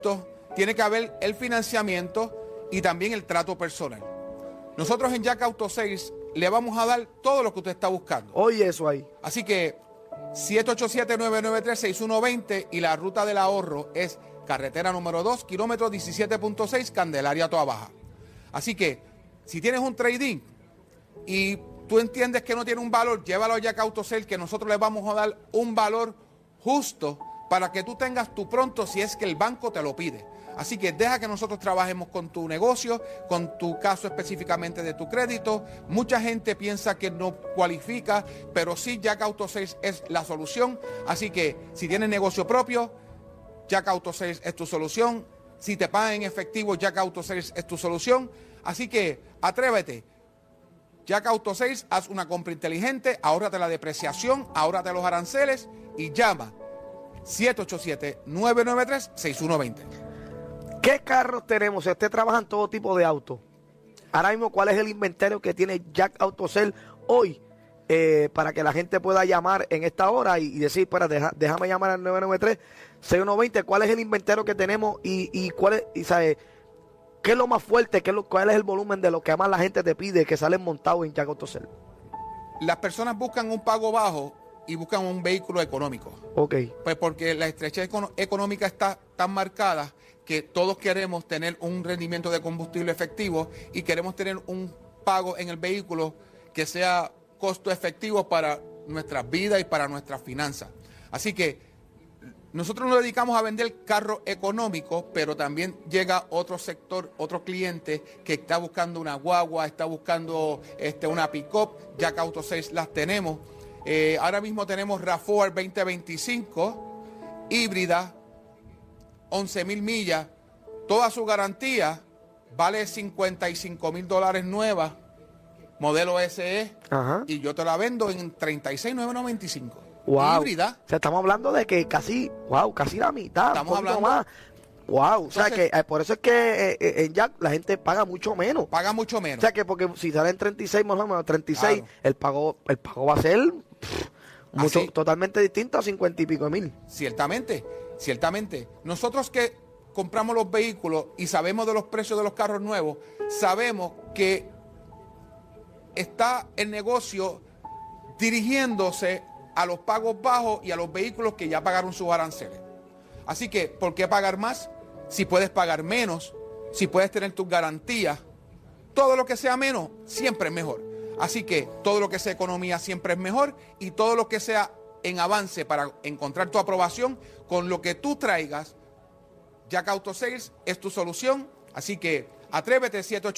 tiene que haber el financiamiento y también el trato personal. Nosotros en Jack Auto Sales le vamos a dar todo lo que usted está buscando. Oye, eso ahí. Así que 787-993-6120 y la ruta del ahorro es carretera número 2, kilómetro 17.6, Candelaria, Toa Baja. Así que si tienes un trading y tú entiendes que no tiene un valor, llévalo a Jack Auto Sales, que nosotros le vamos a dar un valor justo para que tú tengas tu pronto si es que el banco te lo pide. Así que deja que nosotros trabajemos con tu negocio, con tu caso específicamente de tu crédito. Mucha gente piensa que no cualifica, pero sí, Jack Auto Sales es la solución. Así que si tienes negocio propio, Jack Auto Sales es tu solución. Si te pagan en efectivo, Jack Auto Sales es tu solución. Así que atrévete. Jack Auto Sales, haz una compra inteligente, ahórrate la depreciación, ahórrate los aranceles y llama 787-993-6120. ¿Qué carros tenemos? Usted trabaja en todo tipo de autos. Ahora mismo, ¿cuál es el inventario que tiene Jack Auto Sales hoy? Para que la gente pueda llamar en esta hora y decir, espera, déjame llamar al 993-6120. ¿Cuál es el inventario que tenemos y cuál es, y sabe, qué es lo más fuerte? ¿Cuál es el volumen de lo que más la gente te pide que salen montados en Jack Auto Sales? Las personas buscan un pago bajo y buscan un vehículo económico. Ok. Pues porque la estrechez económica está tan marcada que todos queremos tener un rendimiento de combustible efectivo y queremos tener un pago en el vehículo que sea costo efectivo para nuestras vidas y para nuestras finanzas. Así que nosotros nos dedicamos a vender carros económicos, pero también llega otro sector, otro cliente que está buscando una guagua, está buscando una pick-up. Jack Auto Sales las tenemos. Ahora mismo tenemos RAV4 2025, híbrida, 11,000 millas, toda su garantía, vale $55,000 nueva, modelo SE, y yo te la vendo en $36,995. Wow. Híbrida. O sea, estamos hablando de que casi la mitad, Estamos hablando más. Wow, entonces, o sea que por eso es que en Jack la gente paga mucho menos. Paga mucho menos. O sea que porque si salen 36, más o menos 36, claro, el pago va a ser totalmente distinto a 50 y pico de mil. Ciertamente. Nosotros que compramos los vehículos y sabemos de los precios de los carros nuevos, sabemos que está el negocio dirigiéndose a los pagos bajos y a los vehículos que ya pagaron sus aranceles. Así que, ¿por qué pagar más? Si puedes pagar menos, si puedes tener tus garantías, todo lo que sea menos, siempre es mejor. Así que todo lo que sea economía siempre es mejor y todo lo que sea en avance para encontrar tu aprobación con lo que tú traigas, Jack Auto Sales es tu solución. Así que atrévete,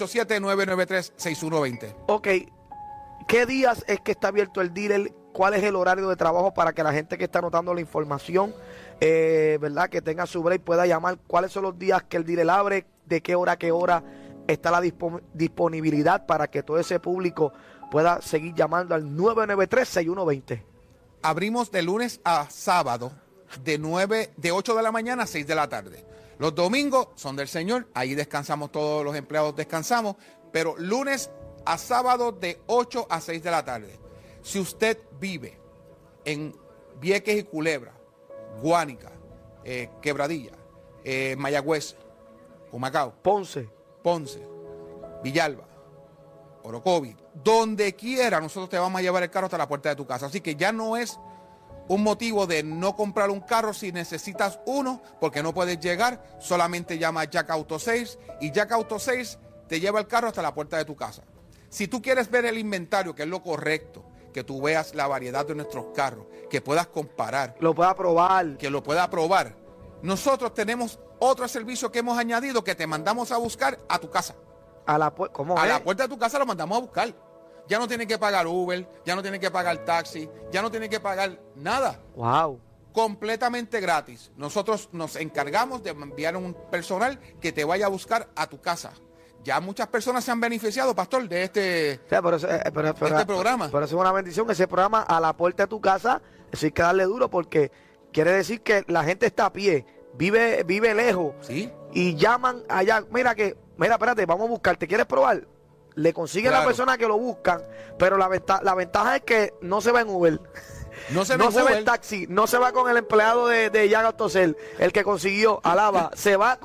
787-993-6120. Ok, ¿qué días es que está abierto el dealer? ¿Cuál es el horario de trabajo para que la gente que está anotando la información, verdad, que tenga su break, pueda llamar? ¿Cuáles son los días que el dealer abre? ¿De qué hora a qué hora está la disponibilidad para que todo ese público pueda seguir llamando al 993-6120? Abrimos de lunes a sábado, de 8 de la mañana a 6 de la tarde. Los domingos son del Señor, ahí descansamos, todos los empleados descansamos, pero lunes a sábado de 8 a 6 de la tarde. Si usted vive en Vieques y Culebra, Guánica, Quebradilla, Mayagüez, Humacao, Ponce, Villalba, Orocovi, donde quiera, nosotros te vamos a llevar el carro hasta la puerta de tu casa. Así que ya no es un motivo de no comprar un carro si necesitas uno, porque no puedes llegar, solamente llama a Jack Auto Sales y Jack Auto Sales te lleva el carro hasta la puerta de tu casa. Si tú quieres ver el inventario, que es lo correcto, que tú veas la variedad de nuestros carros, que puedas comparar, lo pueda probar, que lo pueda probar, nosotros tenemos otro servicio que hemos añadido, que te mandamos a buscar a tu casa. ¿Cómo a es? la puerta de tu casa lo mandamos a buscar. Ya no tienes que pagar Uber, ya no tienes que pagar taxi, ya no tienes que pagar nada. Wow. Completamente gratis. Nosotros nos encargamos de enviar un personal que te vaya a buscar a tu casa. Ya muchas personas se han beneficiado, pastor, de este, O sea, este programa. Pero eso es una bendición, ese programa a la puerta de tu casa, eso hay que darle duro porque quiere decir que la gente está a pie, vive lejos, ¿sí? Y llaman allá, mira, espérate, vamos a buscarte, ¿quieres probar? Le consiguen a la persona que lo buscan, pero la ventaja es que no se va en Uber. No se no va se va en taxi, no se va con el empleado de Jack Autocel, el que consiguió, alaba, se va